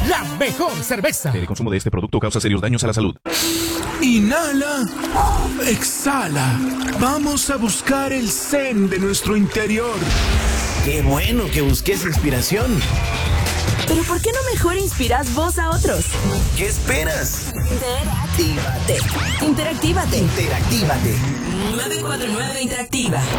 la mejor cerveza. El consumo de este producto causa serios daños a la salud. Inhala, exhala. Vamos a buscar el zen de nuestro interior. Qué bueno que busques inspiración. Pero ¿por qué no mejor inspiras vos a otros? ¿Qué esperas? Interactívate. Interactívate. Interactívate. 949 Interactiva.